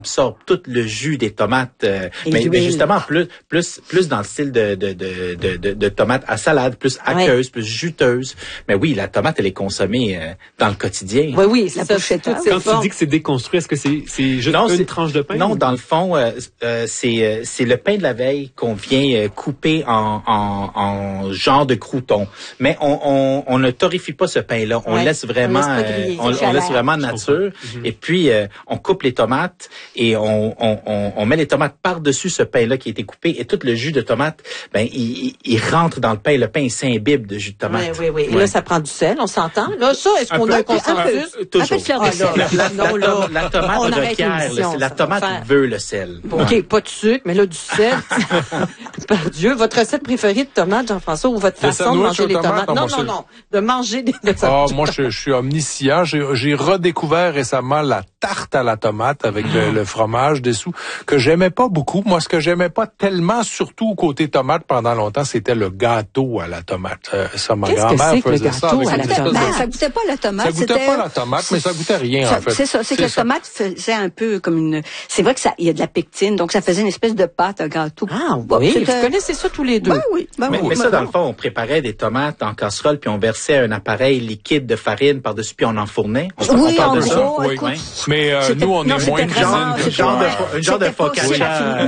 absorbe tout le jus des tomates, mais justement plus dans le style de tomates à salade, plus aqueuse, plus juteuse. Mais oui, la tomate, elle est consommée dans le quotidien. Oui, la pochette. Quand tu dis que c'est déconstruit, est-ce que c'est juste une tranche de pain? Non, dans le fond, c'est le pain de la veille qu'on vient couper en genre de crouton. Mais on ne torréfie pas ce pain-là. On laisse vraiment, on laisse vraiment nature. Et puis on coupe les tomates et on met les tomates par-dessus ce pain-là qui a été coupé, et tout le jus de tomate, il rentre dans le pain. Le pain s'imbibe de jus de tomate. Oui. Et là, ça prend du sel, on s'entend. Là, ça, est-ce qu'on a un consensus? Toujours. La tomate requiert, la tomate veut le sel. OK, pas de sucre, mais là, du sel. Par Dieu, votre recette préférée de tomates, Jean-François, ou votre façon de manger les tomates? Non. De manger des tomates. Moi, je suis omniscient. J'ai redécouvert récemment la tarte à la tomate avec le fromage dessous, que j'aimais pas beaucoup. Moi, ce que j'aimais pas tellement, surtout côté tomate pendant longtemps, c'était le gâteau à la tomate. Ça, ma grand-mère faisait ça avec ça goûtait pas la tomate. Ça goûtait pas la tomate, mais ça goûtait rien, en fait. C'est ça. C'est que la tomate faisait un peu comme une... C'est vrai que il y a de la pectine, donc ça faisait une espèce de pâte à gâteau. Ah oui, vous connaissez ça tous les deux. Oui. Mais ça, dans le fond, on préparait des tomates en casserole, puis on versait un appareil liquide de farine par-dessus, puis on enfournait. Oui, en gros, écoute. Mais nous, on est moins un genre de focaccia.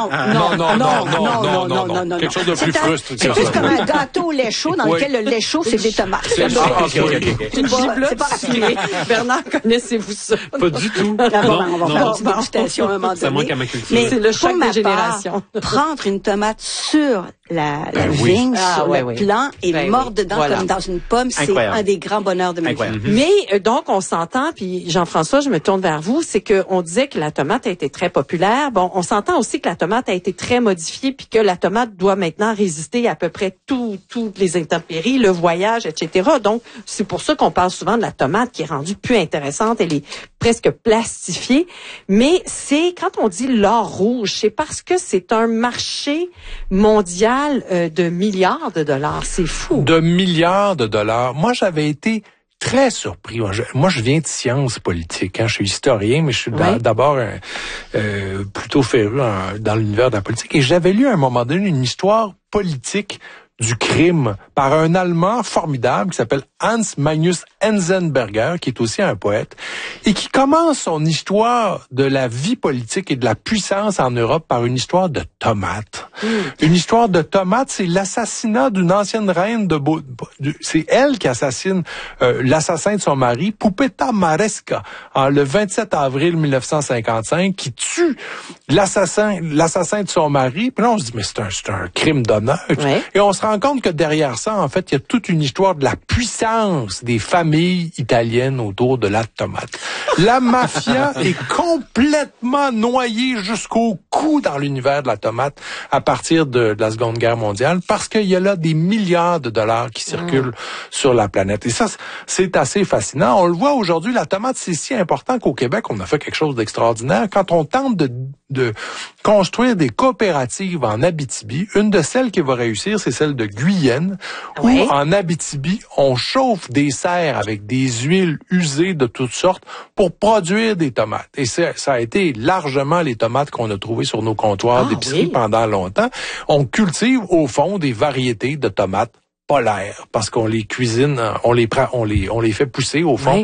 Non. Quelque chose de plus frustre que ça. C'est plus comme un gâteau au lait chaud dans lequel le lait chaud, c'est des tomates. C'est pas raffiné. Bernard, connaissez-vous ça? Pas du tout. On va faire une dégustation à un moment donné. Ça manque à ma culture. Mais c'est le choc des générations. Prendre une tomate sur la vigne, sur le plant et mordre dedans comme dans une pomme, c'est un des grands bonheurs de ma vie. Mais donc, on s'entend, puis Jean-François, je me tourne vers vous, c'est qu'on disait que la tomate a été très populaire. Bon, on s'entend aussi que la tomate a été très modifiée, puis que la tomate doit maintenant résister à peu près toutes les intempéries, le voyage, etc. Donc, c'est pour ça qu'on parle souvent de la tomate qui est rendue plus intéressante, elle est presque plastifiée. Mais c'est, quand on dit l'or rouge, c'est parce que c'est un marché mondial de milliards de dollars. C'est fou. De milliards de dollars. Moi, j'avais été très surpris. Moi, je viens de sciences politiques. Je suis historien, mais je suis d'abord plutôt féru dans l'univers de la politique. Et j'avais lu à un moment donné une histoire politique du crime par un Allemand formidable qui s'appelle Hans Magnus Enzensberger, qui est aussi un poète, et qui commence son histoire de la vie politique et de la puissance en Europe par une histoire de tomates. Une histoire de tomates, c'est l'assassinat d'une ancienne reine c'est elle qui assassine l'assassin de son mari, Pupeta Maresca, le 27 avril 1955, qui tue l'assassin de son mari. Puis là, on se dit, mais c'est un crime d'honneur. Et on se rend compte que derrière ça, en fait, il y a toute une histoire de la puissance des familles italiennes autour de la tomate. La mafia est complètement noyée jusqu'au cou dans l'univers de la tomate à partir de la Seconde Guerre mondiale, parce qu'il y a là des milliards de dollars qui circulent sur la planète. Et ça, c'est assez fascinant. On le voit aujourd'hui, la tomate, c'est si important qu'au Québec, on a fait quelque chose d'extraordinaire. Quand on tente de construire des coopératives en Abitibi, une de celles qui va réussir, c'est celle de Guyenne, où en Abitibi, on chauffe des serres avec des huiles usées de toutes sortes pour produire des tomates. Et ça a été largement les tomates qu'on a trouvées sur nos comptoirs d'épicerie pendant longtemps. On cultive au fond des variétés de tomates polaires, parce qu'on les cuisine, on les fait pousser au fond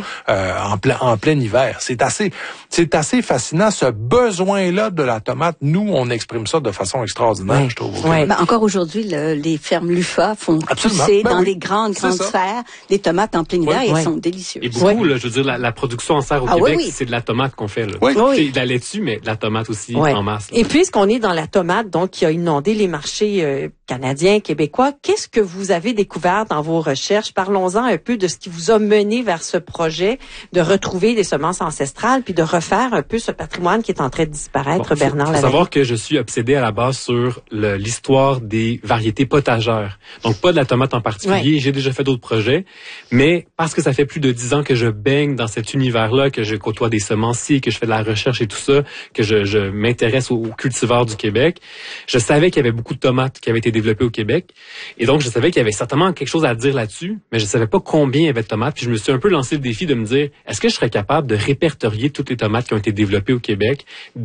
en plein hiver. C'est assez fascinant, ce besoin-là de la tomate. Nous, on exprime ça de façon extraordinaire, je trouve. Encore aujourd'hui, les fermes Lufa font pousser dans les grandes serres des tomates en plein hiver et elles sont délicieuses. Et beaucoup, là, je veux dire, la production en serre au Québec, c'est de la tomate qu'on fait. Là. C'est de la laitue, mais de la tomate aussi en masse. Là. Et puisqu'on est dans la tomate, donc qui a inondé les marchés canadiens, québécois, qu'est-ce que vous avez découvert dans vos recherches? Parlons-en un peu de ce qui vous a mené vers ce projet de retrouver des semences ancestrales puis de refaire un peu ce patrimoine qui est en train de disparaître, Bernard Lavallee. Il faut savoir que je suis obsédé à la base sur l'histoire des variétés potagères. Donc, pas de la tomate en particulier. J'ai déjà fait d'autres projets, mais parce que ça fait plus de 10 ans que je baigne dans cet univers-là, que je côtoie des semenciers, que je fais de la recherche et tout ça, que je m'intéresse aux cultivars du Québec, je savais qu'il y avait beaucoup de tomates qui avaient été développées au Québec. Et donc, je savais qu'il y avait certainement quelque chose à dire là-dessus, mais je savais pas combien il y avait de tomates. Puis je me suis un peu lancé le défi de me dire, est-ce que je serais capable de répertorier toutes les tomates qui ont été développées au Québec,